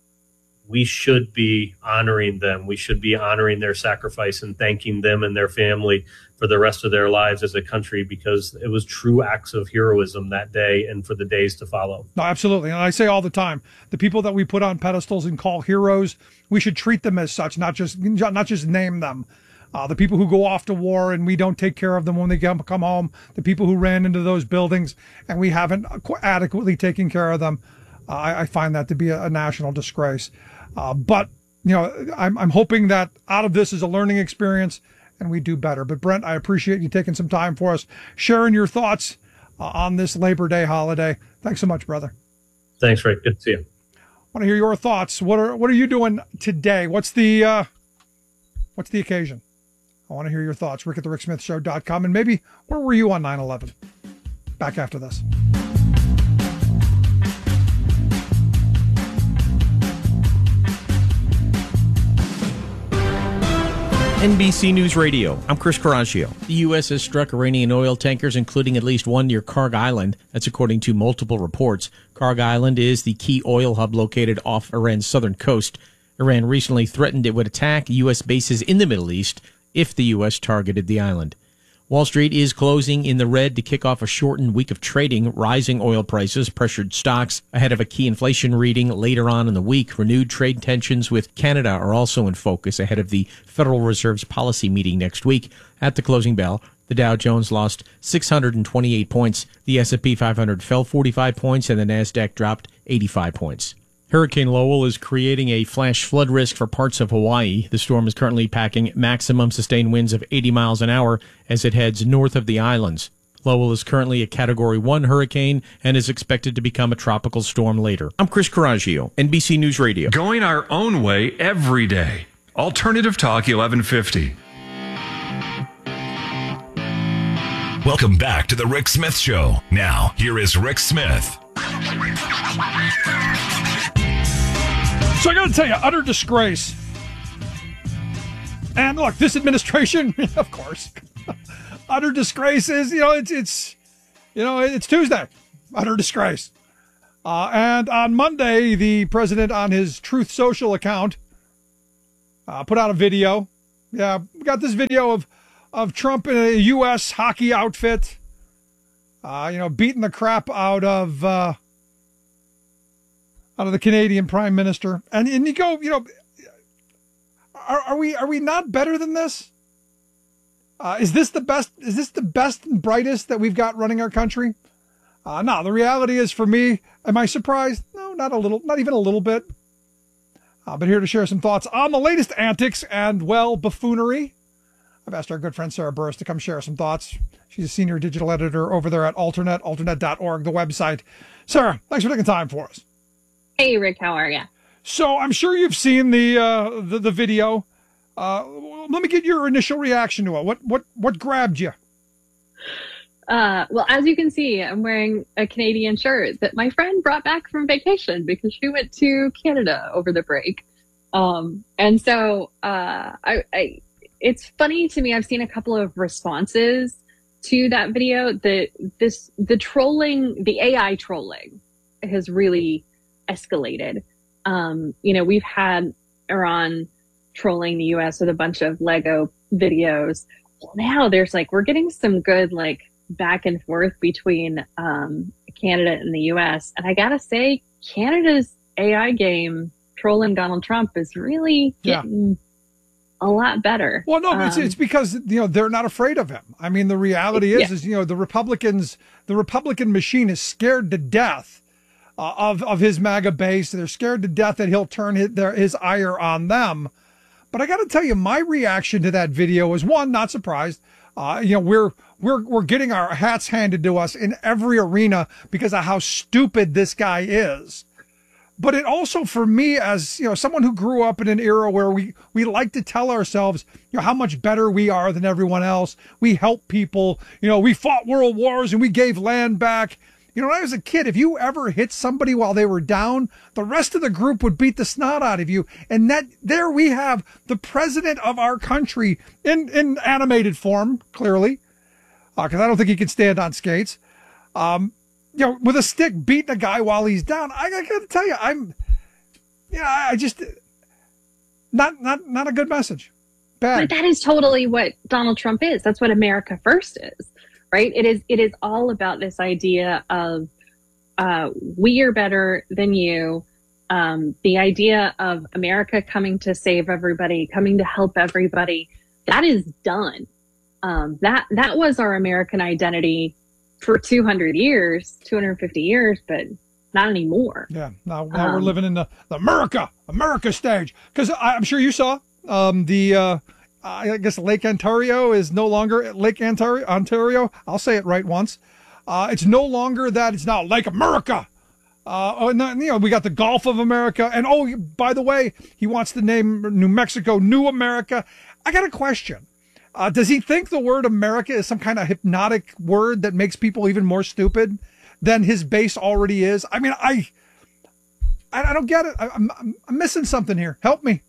We should be honoring them. We should be honoring their sacrifice and thanking them and their family for the rest of their lives as a country, because it was true acts of heroism that day and for the days to follow. No, absolutely. And I say all the time, the people that we put on pedestals and call heroes, we should treat them as such, not just, not just name them. Uh, the people who go off to war and we don't take care of them when they come, come home, the people who ran into those buildings and we haven't adequately taken care of them, uh, I, I find that to be a, a national disgrace. Uh, but, you know, I'm, I'm hoping that out of this is a learning experience and we do better. But Brent, I appreciate you taking some time for us, sharing your thoughts uh, on this Labor Day holiday. Thanks so much, brother. Thanks, Rick. Good to see you. I want to hear your thoughts. What are, what are you doing today? What's the, uh, what's the occasion? I want to hear your thoughts. Rick at the Rick Smith Show dot com. And maybe, where were you on nine eleven? Back after this. N B C News Radio. I'm Chris Caraccio. The U S has struck Iranian oil tankers, including at least one near Karg Island. That's according to multiple reports. Karg Island is the key oil hub located off Iran's southern coast. Iran recently threatened it would attack U S bases in the Middle East if the U S targeted the island. Wall Street is closing in the red to kick off a shortened week of trading. Rising oil prices pressured stocks ahead of a key inflation reading later on in the week. Renewed trade tensions with Canada are also in focus ahead of the Federal Reserve's policy meeting next week. At the closing bell, the Dow Jones lost six hundred twenty-eight points. The S and P five hundred fell forty-five points, and the NASDAQ dropped eighty-five points. Hurricane Lowell is creating a flash flood risk for parts of Hawaii. The storm is currently packing maximum sustained winds of eighty miles an hour as it heads north of the islands. Lowell is currently a Category one hurricane and is expected to become a tropical storm later. I'm Chris Caraccio, N B C News Radio. Going our own way every day. Alternative Talk eleven fifty. Welcome back to the Rick Smith Show. Now, here is Rick Smith. So I got to tell you, utter disgrace. And look, this administration, of course, utter disgrace is, you know, it's, it's, you know, it's Tuesday. utter disgrace. Uh, and on Monday, the president on his Truth Social account uh, put out a video. Yeah, we got this video of, of Trump in a U S hockey outfit, uh, you know, beating the crap out of uh, out of the Canadian Prime Minister. And, and you go, you know, are, are we are we not better than this? Uh, is this the best? Is this the best and brightest that we've got running our country? Uh, no, the reality is, for me, am I surprised? No, not a little, not even a little bit. Uh, but here to share some thoughts on the latest antics and, well, buffoonery. I've asked our good friend Sarah Burris to come share some thoughts. She's a senior digital editor over there at Alternet, alternet dot org, the website. Sarah, thanks for taking time for us. Hey, Rick, how are you? So I'm sure you've seen the uh, the, the video. Uh, let me get your initial reaction to it. What what what grabbed you? Uh, well, as you can see, I'm wearing a Canadian shirt that my friend brought back from vacation because she went to Canada over the break. Um, and so uh, I, I, it's funny to me. I've seen a couple of responses to that video. The this the trolling, the A I trolling, has really escalated. Um, you know, we've had Iran trolling the U S with a bunch of Lego videos. Well, now there's like we're getting some good like back and forth between um, Canada and the U S. And I gotta say, Canada's A I game trolling Donald Trump is really getting yeah. a lot better. Well, no, um, it's, it's because, you know, they're not afraid of him. I mean, the reality is, yeah. is, you know, the Republicans, the Republican machine is scared to death uh, of, of his MAGA base. They're scared to death that he'll turn his, their, his ire on them. But I got to tell you, my reaction to that video was, one, not surprised. Uh, you know, we're we're we're getting our hats handed to us in every arena because of how stupid this guy is. But it also, for me, as you know, someone who grew up in an era where we we like to tell ourselves, you know, how much better we are than everyone else. We help people. You know, we fought world wars and we gave land back. You know, when I was a kid, if you ever hit somebody while they were down, the rest of the group would beat the snot out of you. And that there we have the president of our country in, in animated form, clearly, because uh, I don't think he can stand on skates, um, you know, with a stick beating a guy while he's down. I, I got to tell you, I'm, you know, I just, not, not, not a good message. Bad. But that is totally what Donald Trump is. That's what America First is. Right. It is. It is all about this idea of uh, we are better than you. Um, the idea of America coming to save everybody, coming to help everybody. That is done. Um, that that was our American identity for two hundred years, two hundred fifty years, but not anymore. Yeah. Now, now um, we're living in the, the America, America stage. Because I'm sure you saw um, the. Uh, I guess Lake Ontario is no longer Lake Ontario. Ontario. I'll say it right once. Uh, it's no longer that. It's now Lake America. Uh, oh, and then, you know, we got the Gulf of America. And oh, by the way, he wants to name New Mexico New America. I got a question. Uh, does he think the word America is some kind of hypnotic word that makes people even more stupid than his base already is? I mean, I, I, I don't get it. I, I'm, I'm missing something here. Help me.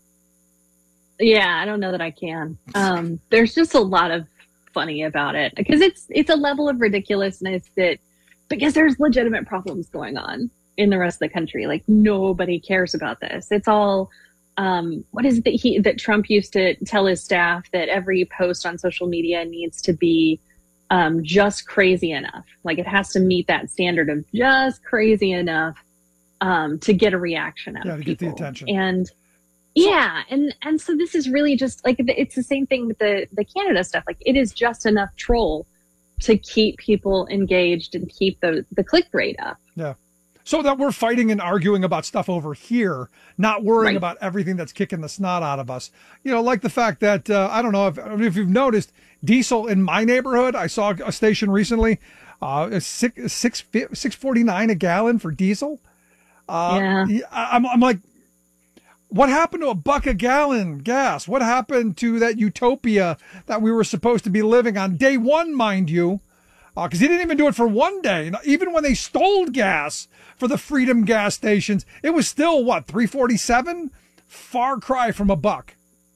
Yeah, I don't know that I can. Um, there's just a lot of funny about it because it's it's a level of ridiculousness that because there's legitimate problems going on in the rest of the country. Like nobody cares about this. It's all um, what is it that he that Trump used to tell his staff that every post on social media needs to be um, just crazy enough. Like it has to meet that standard of just crazy enough um, to get a reaction out yeah, of to people. Get the attention. And yeah, and and so this is really just like it's the same thing with the the Canada stuff. Like it is just enough troll to keep people engaged and keep the the click rate up. Yeah. So that we're fighting and arguing about stuff over here, not worrying right. about everything that's kicking the snot out of us. You know, like the fact that, uh, I don't know if, if you've noticed, diesel in my neighborhood, I saw a station recently, uh, six, six, six forty-nine a gallon for diesel. Uh, yeah. I'm, I'm like, what happened to a buck a gallon gas? What happened to that utopia that we were supposed to be living on day one, mind you? Because uh, he didn't even do it for one day. Even when they stole gas for the Freedom gas stations, it was still, what, three forty-seven? Far cry from a buck.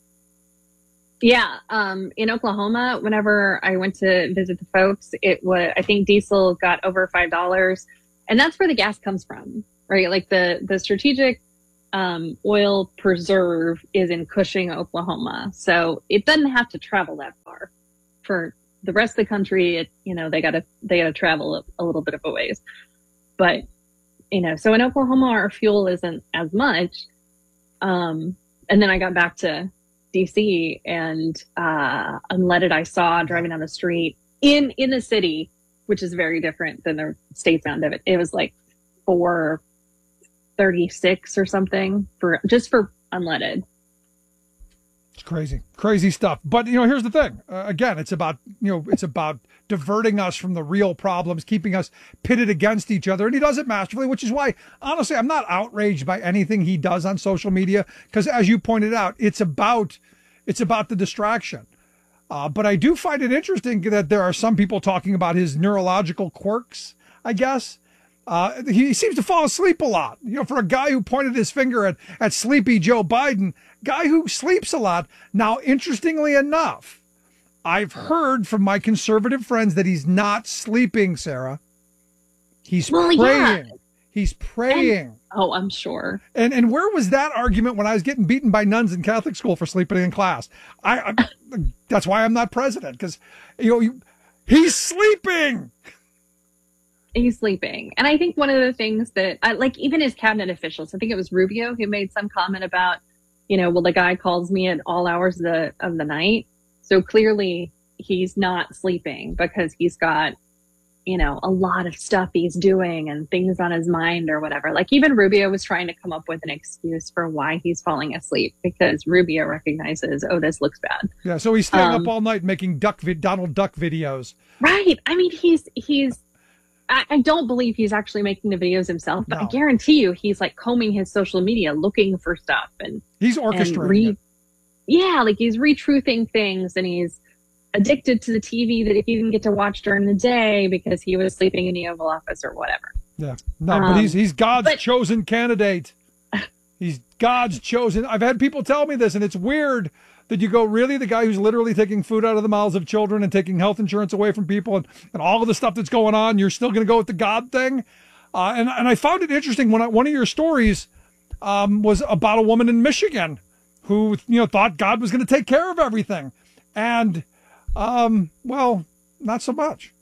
Yeah. Um, in Oklahoma, whenever I went to visit the folks, it was, I think diesel got over five dollars. and that's where the gas comes from, right? Like the, the strategic um, oil preserve is in Cushing, Oklahoma. So it doesn't have to travel that far. For the rest of the country, it, you know, they gotta, they gotta travel a, a little bit of a ways. But, you know, so in Oklahoma, our fuel isn't as much. Um, and then I got back to D C and, uh, unleaded I saw driving down the street in, in the city, which is very different than the states end of it. It was like four thirty-six or something for just for unleaded. It's crazy, crazy stuff. But, you know, here's the thing. Uh, again, it's about, you know, it's about diverting us from the real problems, keeping us pitted against each other. And he does it masterfully, which is why, honestly, I'm not outraged by anything he does on social media. Because as you pointed out, it's about, it's about the distraction. Uh, but I do find it interesting that there are some people talking about his neurological quirks, I guess. Uh, he seems to fall asleep a lot. You know, for a guy who pointed his finger at, at sleepy Joe Biden, guy who sleeps a lot. Now, interestingly enough, I've heard from my conservative friends that he's not sleeping, Sarah. He's well, praying. Yeah. He's praying. And, oh, I'm sure. And and where was that argument when I was getting beaten by nuns in Catholic school for sleeping in class? I, I that's why I'm not president, because you know you, he's sleeping. He's sleeping. And I think one of the things that, I, like, even his cabinet officials, I think it was Rubio who made some comment about, you know, well, the guy calls me at all hours of the, of the night. So clearly he's not sleeping because he's got, you know, a lot of stuff he's doing and things on his mind or whatever. Like even Rubio was trying to come up with an excuse for why he's falling asleep because Rubio recognizes, oh, this looks bad. Yeah. So he's staying um, up all night making duck, vi- Donald Duck videos. Right. I mean, he's, he's, I, I don't believe he's actually making the videos himself, but No. I guarantee you he's like combing his social media, looking for stuff and he's orchestrating. and re- it. Yeah. Like he's retruthing things and he's addicted to the T V that he didn't get to watch during the day because he was sleeping in the Oval Office or whatever. Yeah. No, Um, but he's, he's God's but- chosen candidate. He's God's chosen. I've had people tell me this, and it's weird that you go, really? The guy who's literally taking food out of the mouths of children and taking health insurance away from people and, and all of the stuff that's going on, you're still going to go with the God thing? Uh, and, and I found it interesting when I, one of your stories um, was about a woman in Michigan who, you know, thought God was going to take care of everything. And, um, well, not so much.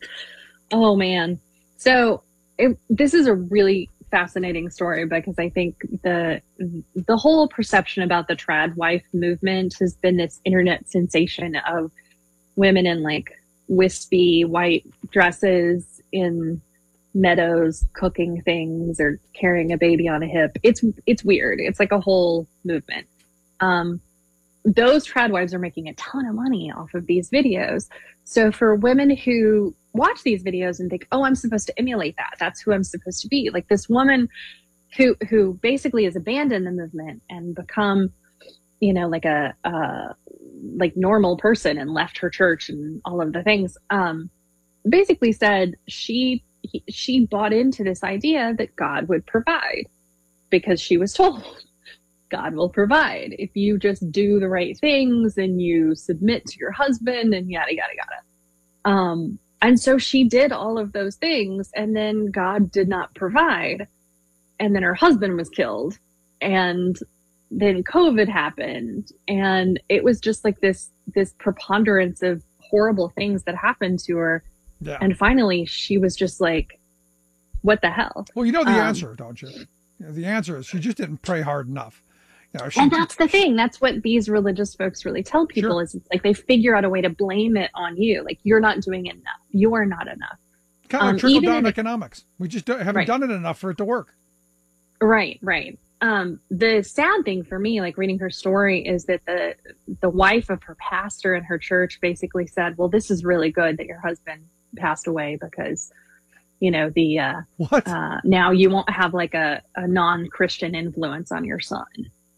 Oh man. So it, this is a really fascinating story because I think the the whole perception about the trad wife movement has been this internet sensation of women in like wispy white dresses in meadows cooking things or carrying a baby on a hip. It's it's weird. It's like a whole movement. Um, those trad wives are making a ton of money off of these videos. So for women who watch these videos and think, oh, I'm supposed to emulate that. That's who I'm supposed to be. Like this woman who, who basically has abandoned the movement and become, you know, like a, uh, like normal person and left her church and all of the things, um, basically said she, he, she bought into this idea that God would provide because she was told God will provide if you just do the right things and you submit to your husband and yada, yada, yada. Um, and so she did all of those things and then God did not provide. And then her husband was killed and then COVID happened. And it was just like this, this preponderance of horrible things that happened to her. Yeah. And finally she was just like, what the hell? Well, you know the Um, answer, don't you? You know, the answer is she just didn't pray hard enough. You know, she, And that's the thing. That's what these religious folks really tell people Sure. is it's like they figure out a way to blame it on you. Like you're not doing enough. You are not enough. kind of um, like trickle even down in- economics. We just don't, haven't Right. done it enough for it to work. Right, right. Um, the sad thing for me, like reading her story, is that the the wife of her pastor in her church basically said, "Well, this is really good that your husband passed away because, you know, the uh, what uh, now you won't have like a, a non-Christian influence on your son."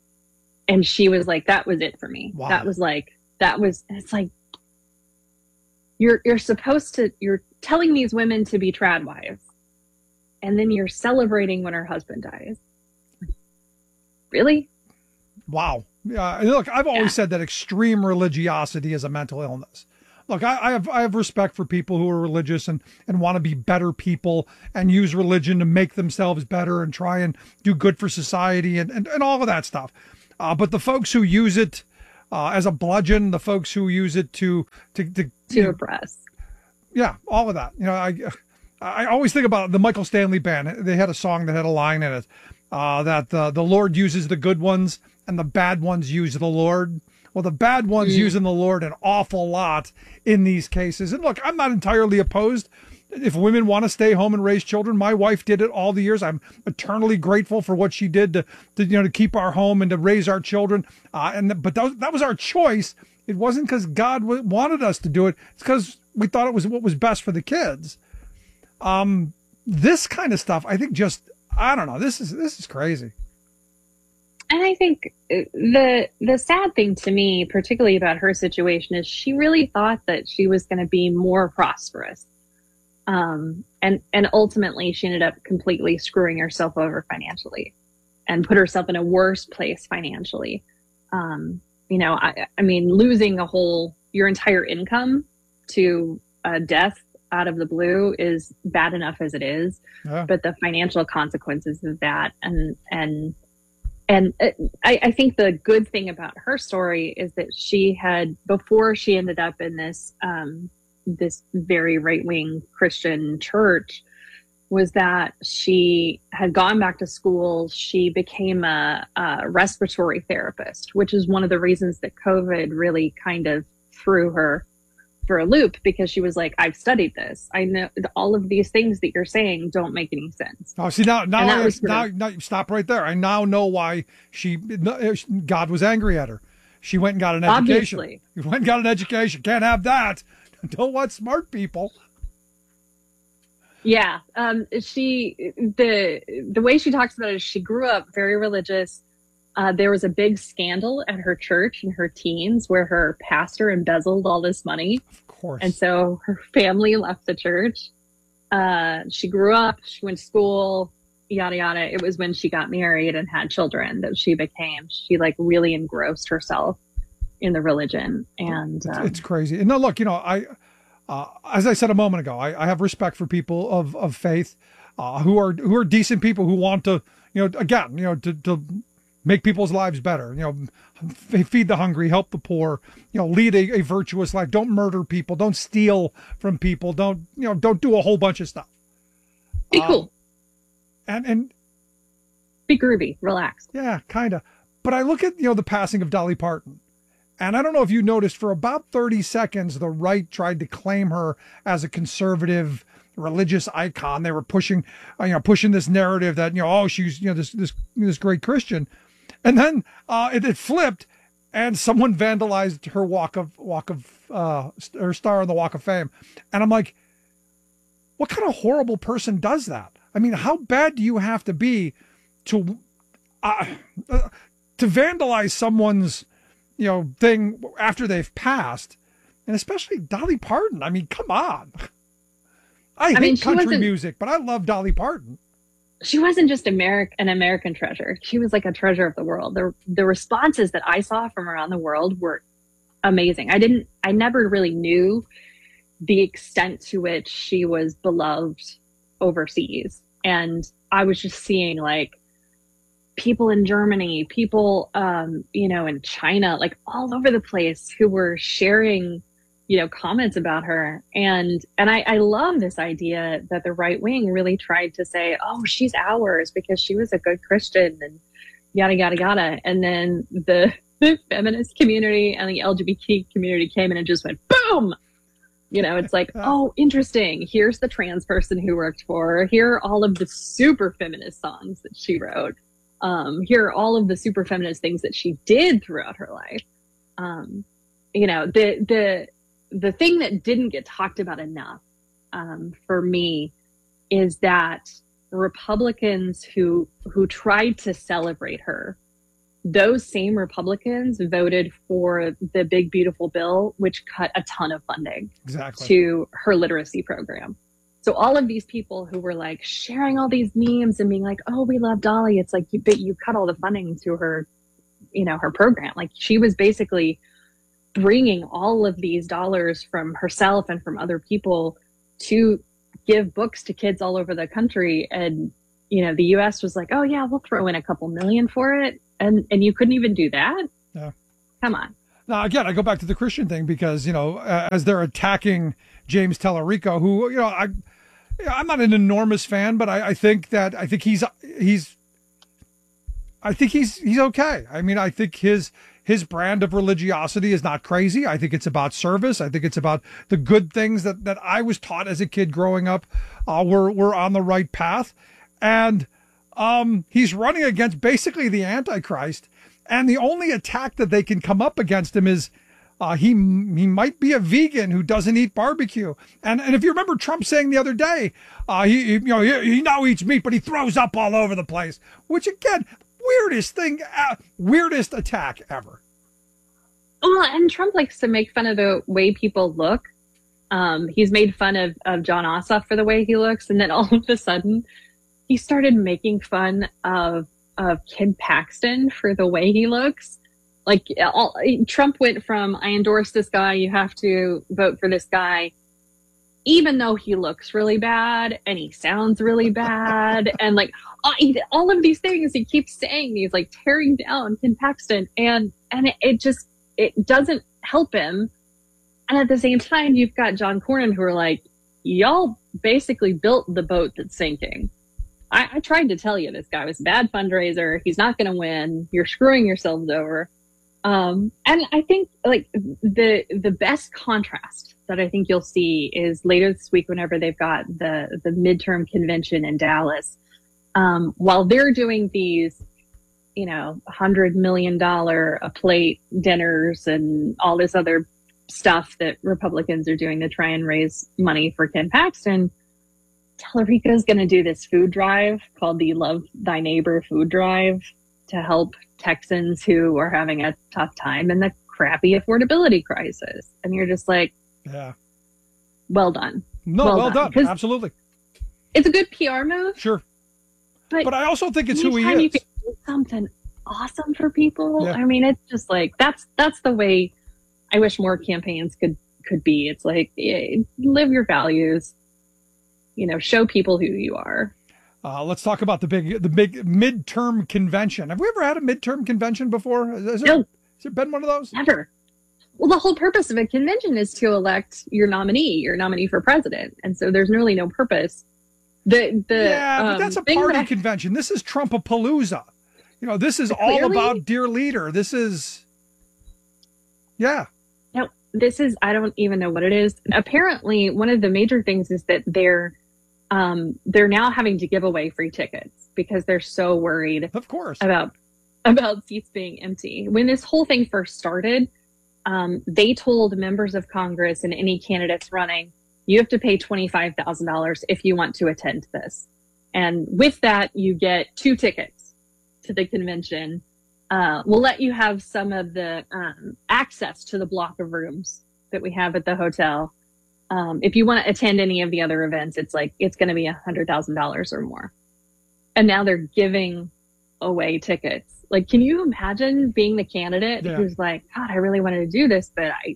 And she was like, "That was it for me. Wow. That was like that was." It's like you're you're supposed to you're telling these women to be trad wives, and then you're celebrating when her husband dies. Really? Wow. Yeah. And look, I've always said that extreme religiosity is a mental illness. look, I, I have I have respect for people who are religious and, and want to be better people and use religion to make themselves better and try and do good for society and, and, and all of that stuff. Uh, but the folks who use it uh, as a bludgeon, the folks who use it to to to, to oppress, yeah, all of that. You know, I I always think about the Michael Stanley Band. They had a song that had a line in it uh, that uh, the Lord uses the good ones and the bad ones use the Lord. Well, the bad ones mm. using the Lord an awful lot in these cases. And look, I'm not entirely opposed. If women want to stay home and raise children, my wife did it all the years. I'm eternally grateful for what she did to, to you know, to keep our home and to raise our children. Uh, and but that was, that was our choice. It wasn't because God w- wanted us to do it. It's because we thought it was what was best for the kids. Um, this kind of stuff, I think, just I don't know. This is this is crazy. And I think the the sad thing to me, particularly about her situation, is she really thought that she was going to be more prosperous. Um, and, and ultimately she ended up completely screwing herself over financially and put herself in a worse place financially. Um, you know, I, I mean, losing a whole, your entire income to a death out of the blue is bad enough as it is, yeah. But the financial consequences of that. And, and, and I, I think the good thing about her story is that she had, before she ended up in this, um, this very right-wing Christian church, was that she had gone back to school. She became a, a respiratory therapist, which is one of the reasons that COVID really kind of threw her for a loop, because she was like, I've studied this. I know all of these things that you're saying don't make any sense. Oh, see, now, now, I, now, of, now stop right there. I now know why she, God was angry at her. She went and got an education. Obviously. You went and got an education. Can't have that. Don't want smart people. Yeah. Um, she, the, the way she talks about it is she grew up very religious. Uh, there was a big scandal at her church in her teens where her pastor embezzled all this money. Of course. And so her family left the church. Uh, she grew up, she went to school, yada, yada. It was when she got married and had children that she became, she like really engrossed herself in the religion. And um, it's, it's crazy. And no, look, you know, I, uh, as I said a moment ago, I, I have respect for people of, of faith, uh, who are, who are decent people who want to, you know, again, you know, to, to make people's lives better, you know, feed the hungry, help the poor, you know, lead a, a virtuous life. Don't murder people. Don't steal from people. Don't, you know, don't do a whole bunch of stuff. Be cool. Um, and, and be groovy, relax. Yeah, kind of. But I look at, you know, the passing of Dolly Parton. And I don't know if you noticed, for about thirty seconds, the right tried to claim her as a conservative religious icon. They were pushing, you know, pushing this narrative that, you know, oh, she's, you know, this, this, this great Christian. And then uh, it, it flipped and someone vandalized her walk of, walk of, uh, her star on the Walk of Fame. And I'm like, what kind of horrible person does that? I mean, how bad do you have to be to, uh, uh, to vandalize someone's, you know, thing after they've passed, and especially Dolly Parton? I mean, come on. I, I hate mean, country music, but I love Dolly Parton. She wasn't just American, an American treasure. She was like a treasure of the world. The, the responses that I saw from around the world were amazing. I didn't, I never really knew the extent to which she was beloved overseas. And I was just seeing like people in Germany, people, um, you know, in China, like all over the place who were sharing, you know, comments about her. And, and I, I love this idea that the right wing really tried to say, oh, she's ours because she was a good Christian and yada, yada, yada. And then the, the feminist community and the L G B T community came in and just went, boom. You know, it's like, oh, interesting. Here's the trans person who worked for her. Here are all of the super feminist songs that she wrote. Um, here are all of the super feminist things that she did throughout her life. Um, you know, the, the, the thing that didn't get talked about enough, um, for me is that Republicans who, who tried to celebrate her, those same Republicans voted for the Big Beautiful Bill, which cut a ton of funding exactly. to her literacy program. So all of these people who were like sharing all these memes and being like, oh, we love Dolly. It's like, you, but you cut all the funding to her, you know, her program. Like she was basically bringing all of these dollars from herself and from other people to give books to kids all over the country. And, you know, the U S was like, oh yeah, we'll throw in a couple million for it. And, and you couldn't even do that. Yeah. Come on. Now, again, I go back to the Christian thing because, you know, uh, as they're attacking James Tallarico, who, you know, I, I'm not an enormous fan, but I, I think that I think he's he's I think he's he's okay. I mean, I think his his brand of religiosity is not crazy. I think it's about service. I think it's about the good things that, that I was taught as a kid growing up. Uh, we're we're on the right path, and um, he's running against basically the Antichrist. And the only attack that they can come up against him is uh, he he might be a vegan who doesn't eat barbecue. And and if you remember Trump saying the other day, uh, he, he you know he, he now eats meat, but he throws up all over the place. Which again, weirdest thing, uh, weirdest attack ever. Well, and Trump likes to make fun of the way people look. Um, he's made fun of of John Ossoff for the way he looks, and then all of a sudden, he started making fun of. of Ken Paxton for the way he looks. Like all, Trump went from, I endorse this guy, you have to vote for this guy, even though he looks really bad and he sounds really bad. And like all of these things he keeps saying, he's like tearing down Ken Paxton. And, and it, it just, it doesn't help him. And at the same time, you've got John Cornyn who are like, y'all basically built the boat that's sinking. I, I tried to tell you this guy was a bad fundraiser. He's not going to win. You're screwing yourselves over. Um, and I think like the the best contrast that I think you'll see is later this week whenever they've got the, the midterm convention in Dallas. Um, while they're doing these, you know, one hundred million dollars a plate dinners and all this other stuff that Republicans are doing to try and raise money for Ken Paxton, Tallarico is going to do this food drive called the Love Thy Neighbor food drive to help Texans who are having a tough time in the crappy affordability crisis. And you're just like, yeah, well done. No, well, well done. done. Absolutely. It's a good P R move. Sure. But, but I also think it's who he is. You can do something awesome for people. Yeah. I mean, it's just like, that's, that's the way I wish more campaigns could, could be. It's like, yeah, live your values. You know, show people who you are. Uh, let's talk about the big, the big midterm convention. Have we ever had a midterm convention before? Has there, no. has there been one of those? Never. Well, the whole purpose of a convention is to elect your nominee, your nominee for president, and so there's really no purpose. The the yeah, but um, that's a party that I, convention. This is Trumpapalooza. You know, this is all clearly, about dear leader. This is, yeah. No, this is. I don't even know what it is. Apparently, one of the major things is that they're. Um, they're now having to give away free tickets because they're so worried, of course, about about seats being empty. When this whole thing first started, um, they told members of Congress and any candidates running, you have to pay twenty-five thousand dollars if you want to attend this. And with that, you get two tickets to the convention. Uh, we'll let you have some of the um, access to the block of rooms that we have at the hotel. Um, if you want to attend any of the other events, it's like, it's going to be a hundred thousand dollars or more. And now they're giving away tickets. Like, can you imagine being the candidate yeah. who's like, God, I really wanted to do this, but I,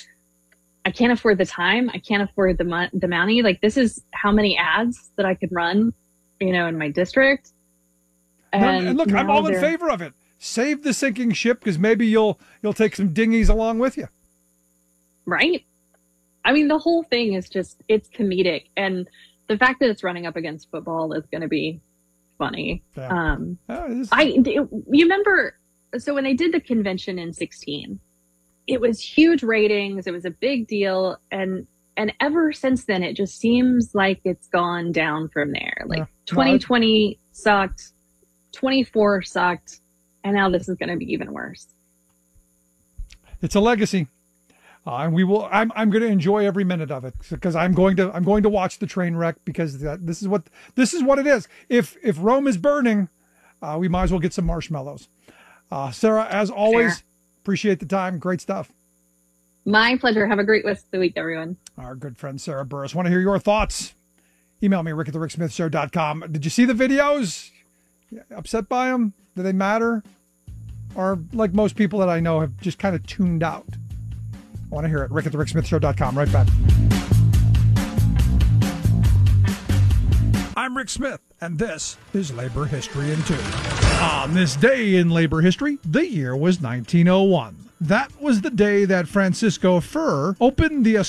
I can't afford the time. I can't afford the mo- the money. Like, this is how many ads that I could run, you know, in my district. And, and look, I'm all in favor of it. Save the sinking ship because maybe you'll, you'll take some dinghies along with you. Right. I mean, the whole thing is just, it's comedic. And the fact that it's running up against football is going to be funny. Yeah. Um, oh, I, you remember, so when they did the convention in sixteen, it was huge ratings. It was a big deal. And, and ever since then, it just seems like it's gone down from there. Like yeah. twenty twenty no, sucked, twenty-four sucked, and now this is going to be even worse. It's a legacy. Uh, and we will. I'm. I'm going to enjoy every minute of it because I'm going to. I'm going to watch the train wreck because that, this is what. This is what it is. If if Rome is burning, uh, we might as well get some marshmallows. Uh, Sarah, as always, sure. Appreciate the time. Great stuff. My pleasure. Have a great rest of the week, everyone. Our good friend Sarah Burris. Want to hear your thoughts? Email me rick at the rick smith show dot com. Did you see the videos? Upset by them? Do they matter? Or like most people that I know have just kind of tuned out? I want to hear it. Rick at the rick smith show dot com. Right back. I'm Rick Smith, and this is Labor History in Two. On this day in labor history, the year was nineteen oh one. That was the day that Francisco Furr opened the